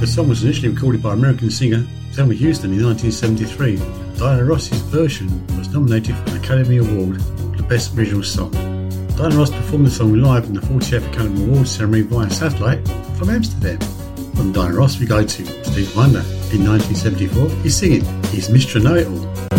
song was initially recorded by American singer Thelma Houston in 1973. Diana Ross's version was nominated for an Academy Award for the Best Original Song. Diana Ross performed the song live in the 40th Academy Awards ceremony via satellite from Amsterdam. From Diana Ross we go to Stevie Wonder. In 1974, he's singing He's Mr. Know-It-All.